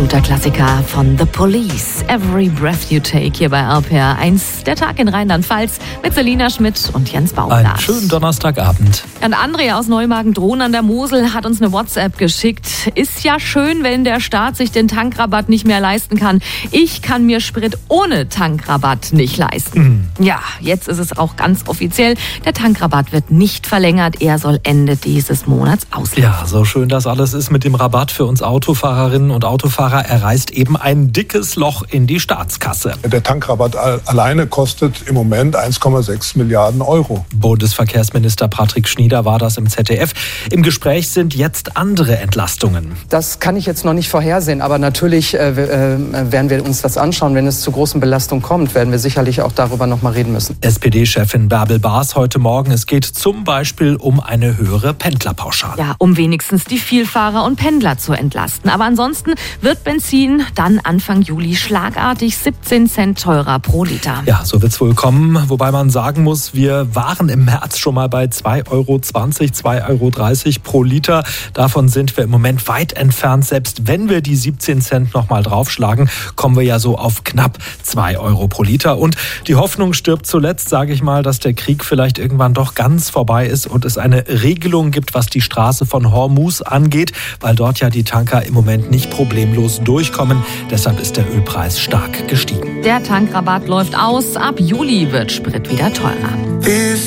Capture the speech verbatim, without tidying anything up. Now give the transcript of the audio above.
absoluter Klassiker von The Police. Every Breath You Take hier bei R P R eins. Der Tag in Rheinland-Pfalz mit Selina Schmidt und Jens Baumgart. Einen schönen Donnerstagabend. Und Andrea aus Neumagen-Drohn an der Mosel hat uns eine WhatsApp geschickt. Ist ja schön, wenn der Staat sich den Tankrabatt nicht mehr leisten kann. Ich kann mir Sprit ohne Tankrabatt nicht leisten. Mhm. Ja, jetzt ist es auch ganz offiziell. Der Tankrabatt wird nicht verlängert. Er soll Ende dieses Monats auslaufen. Ja, so schön das alles ist mit dem Rabatt für uns Autofahrerinnen und Autofahrer. Er reißt eben ein dickes Loch in die Staatskasse. Der Tankrabatt alleine kostet im Moment eins Komma sechs Milliarden Euro. Bundesverkehrsminister Patrick Schnieder war das im Z D F. Im Gespräch sind jetzt andere Entlastungen. Das kann ich jetzt noch nicht vorhersehen, aber natürlich äh, äh, werden wir uns das anschauen. Wenn es zu großen Belastungen kommt, werden wir sicherlich auch darüber noch mal reden müssen. S P D-Chefin Bärbel Baas heute Morgen. Es geht zum Beispiel um eine höhere Pendlerpauschale. Ja, um wenigstens die Vielfahrer und Pendler zu entlasten. Aber ansonsten wird Benzin dann Anfang Juli schlagartig siebzehn Cent teurer pro Liter. Ja, so wird's wohl kommen. Wobei man sagen muss, wir waren im März schon mal bei zwei Euro zwanzig, zwei Euro dreißig pro Liter. Davon sind wir im Moment weit entfernt. Selbst wenn wir die siebzehn Cent noch mal draufschlagen, kommen wir ja so auf knapp zwei Euro pro Liter. Und die Hoffnung stirbt zuletzt, sage ich mal, dass der Krieg vielleicht irgendwann doch ganz vorbei ist und es eine Regelung gibt, was die Straße von Hormuz angeht, weil dort ja die Tanker im Moment nicht problemlos durchkommen. Deshalb ist der Ölpreis stark gestiegen. Der Tankrabatt läuft aus. Ab Juli wird Sprit wieder teurer.